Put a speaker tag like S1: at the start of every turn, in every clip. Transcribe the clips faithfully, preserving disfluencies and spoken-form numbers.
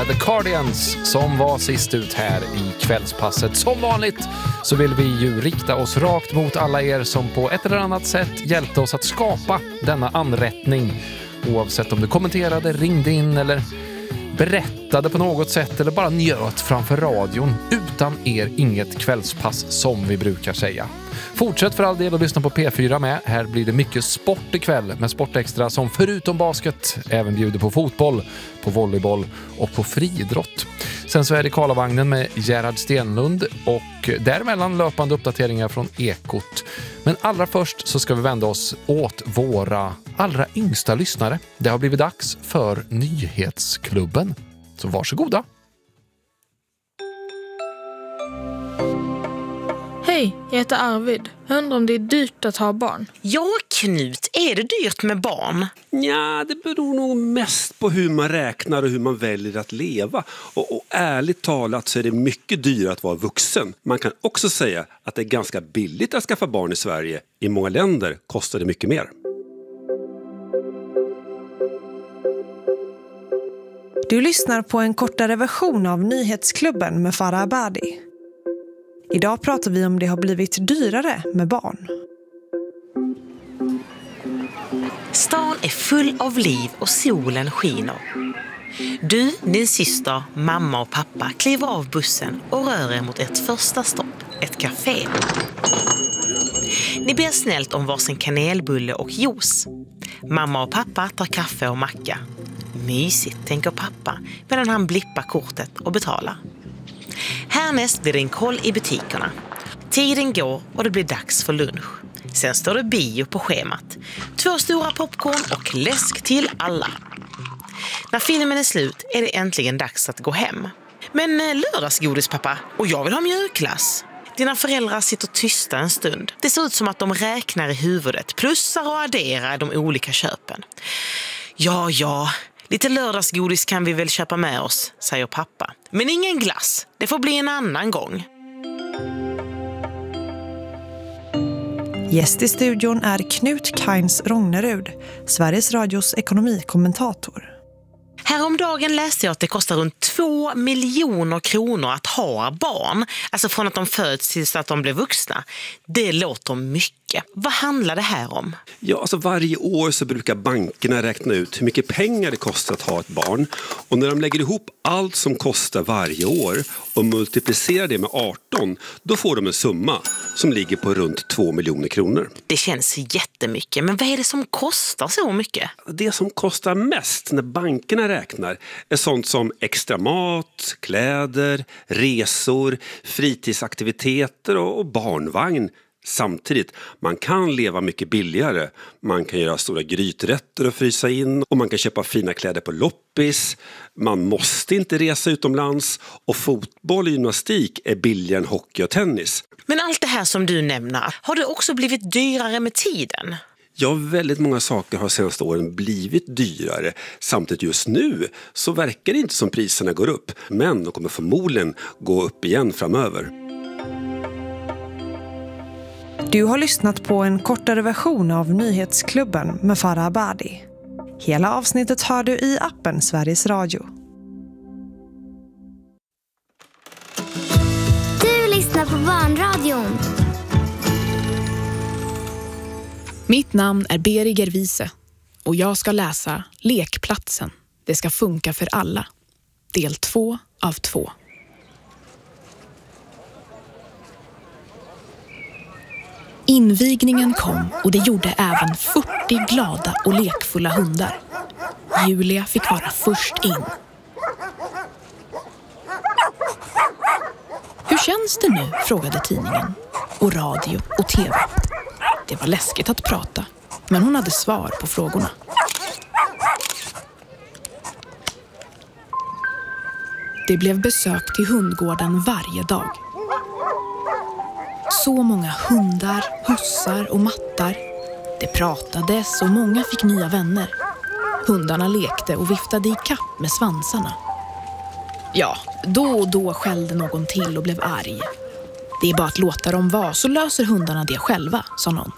S1: The Cardigans som var sist ut här i kvällspasset. Som vanligt så vill vi ju rikta oss rakt mot alla er som på ett eller annat sätt hjälpte oss att skapa denna anrättning. Oavsett om du kommenterade, ringde in eller berättade på något sätt eller bara njöt framför radion. Utan er inget kvällspass som vi brukar säga. Fortsätt för all del att lyssna på P fyra med. Här blir det mycket sport ikväll med Sportextra som förutom basket även bjuder på fotboll, på volleyboll och på friidrott. Sen så är det Karlavagnen med Gerhard Stenlund och däremellan löpande uppdateringar från Ekot. Men allra först så ska vi vända oss åt våra allra yngsta lyssnare. Det har blivit dags för Nyhetsklubben. Så varsågoda!
S2: Hej, jag heter Arvid. Jag undrar om det är dyrt att ha barn.
S3: Ja, Knut, är det dyrt med barn?
S4: Ja, det beror nog mest på hur man räknar och hur man väljer att leva. Och, och ärligt talat så är det mycket dyrare att vara vuxen. Man kan också säga att det är ganska billigt att skaffa barn i Sverige. I många länder kostar det mycket mer.
S5: Du lyssnar på en kortare version av Nyhetsklubben med Farah Abadi. Idag pratar vi om det har blivit dyrare med barn.
S3: Stan är full av liv och solen skiner. Du, din syster, mamma och pappa kliver av bussen och rör er mot ett första stopp, ett café. Ni ber snällt om varsin kanelbulle och juice. Mamma och pappa tar kaffe och macka. Mysigt, tänker pappa medan han blippar kortet och betalar. Härnäst blir det en koll i butikerna. Tiden går och det blir dags för lunch. Sen står det bio på schemat. Två stora popcorn och läsk till alla. När filmen är slut är det äntligen dags att gå hem. Men lördagsgodis, pappa, och jag vill ha mjölkglass. Dina föräldrar sitter tysta en stund. Det ser ut som att de räknar i huvudet, plussar och adderar de olika köpen. Ja, ja... Lite lördagsgodis kan vi väl köpa med oss, säger pappa. Men ingen glass, det får bli en annan gång.
S5: Gäst i studion är Knut Kains Rognerud, Sveriges Radios ekonomikommentator.
S3: Häromdagen läste jag att det kostar runt två miljoner kronor att ha barn. Alltså från att de föds tills att de blir vuxna. Det låter mycket. Vad handlar det här om?
S4: Ja, alltså varje år så brukar bankerna räkna ut hur mycket pengar det kostar att ha ett barn. Och när de lägger ihop allt som kostar varje år och multiplicerar det med arton, då får de en summa som ligger på runt två miljoner kronor.
S3: Det känns jättemycket, men vad är det som kostar så mycket?
S4: Det som kostar mest när bankerna räknar är sånt som extra mat, kläder, resor, fritidsaktiviteter och barnvagn. Samtidigt, man kan leva mycket billigare. Man kan göra stora gryträtter och frysa in. Och man kan köpa fina kläder på loppis. Man måste inte resa utomlands. Och fotboll och gymnastik är billigare än hockey och tennis.
S3: Men allt det här som du nämner, har det också blivit dyrare med tiden?
S4: Ja, väldigt många saker har senaste åren blivit dyrare. Samtidigt just nu så verkar det inte som priserna går upp. Men de kommer förmodligen gå upp igen framöver.
S5: Du har lyssnat på en kortare version av Nyhetsklubben med Farah Abadi. Hela avsnittet hör du i appen Sveriges Radio.
S6: Du lyssnar på Barnradion.
S7: Mitt namn är Beriger Wiese och jag ska läsa Lekplatsen. Det ska funka för alla. Del två av två. Invigningen kom och det gjorde även fyrtio glada och lekfulla hundar. Julia fick vara först in. Hur känns det nu? Frågade tidningen. Och radio och tv. Det var läskigt att prata, men hon hade svar på frågorna. Det blev besök till hundgården varje dag. Så många hundar, hussar och mattar. Det pratades och många fick nya vänner. Hundarna lekte och viftade i kapp med svansarna. Ja, då och då skällde någon till och blev arg. Det är bara att låta dem vara så löser hundarna det själva, sa någon.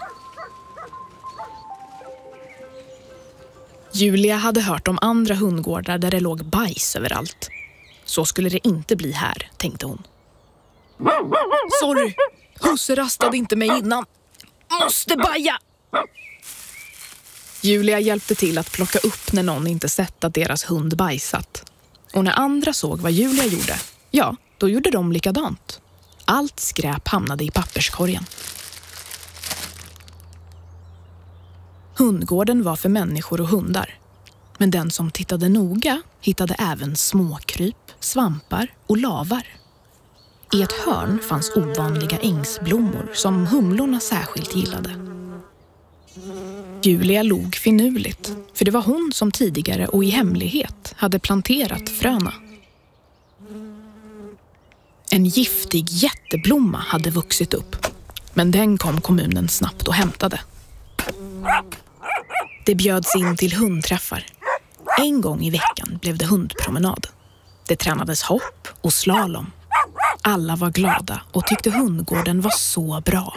S7: Julia hade hört om andra hundgårdar där det låg bajs överallt. Så skulle det inte bli här, tänkte hon. Sorry, husse rastade inte mig innan. Måste baja! Julia hjälpte till att plocka upp när någon inte sett att deras hund bajsat. Och när andra såg vad Julia gjorde, ja, då gjorde de likadant. Allt skräp hamnade i papperskorgen. Hundgården var för människor och hundar. Men den som tittade noga hittade även småkryp, svampar och lavar. I ett hörn fanns ovanliga ängsblommor som humlorna särskilt gillade. Julia log finurligt, för det var hon som tidigare och i hemlighet hade planterat fröna. En giftig jätteblomma hade vuxit upp, men den kom kommunen snabbt och hämtade. Det bjöds in till hundträffar. En gång i veckan blev det hundpromenad. Det tränades hopp och slalom. Alla var glada och tyckte hundgården var så bra.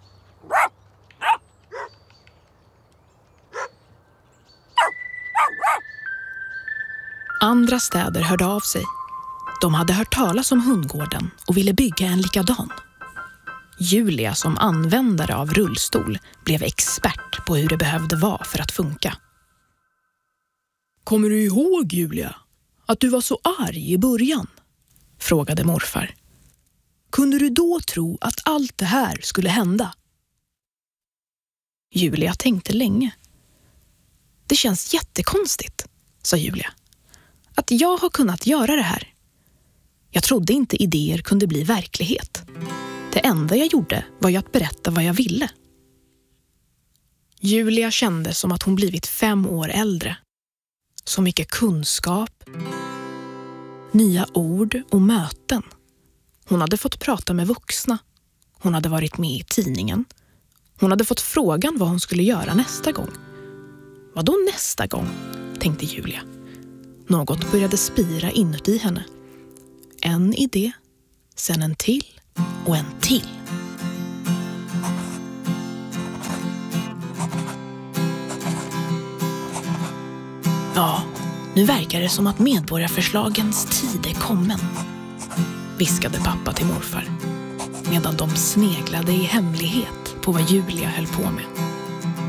S7: Andra städer hörde av sig. De hade hört talas om hundgården och ville bygga en likadan. Julia som användare av rullstol blev expert på hur det behövde vara för att funka. Kommer du ihåg, Julia, att du var så arg i början? Frågade morfar. Kunde du då tro att allt det här skulle hända? Julia tänkte länge. Det känns jättekonstigt, sa Julia. Att jag har kunnat göra det här. Jag trodde inte idéer kunde bli verklighet. Det enda jag gjorde var ju att berätta vad jag ville. Julia kände som att hon blivit fem år äldre. Så mycket kunskap, nya ord och möten. Hon hade fått prata med vuxna. Hon hade varit med i tidningen. Hon hade fått frågan vad hon skulle göra nästa gång. Vad då nästa gång, tänkte Julia. Något började spira inuti henne. En idé, sen en till och en till. Ja, nu verkar det som att medborgarförslagens tid är kommen, viskade pappa till morfar, medan de sneglade i hemlighet på vad Julia höll på med.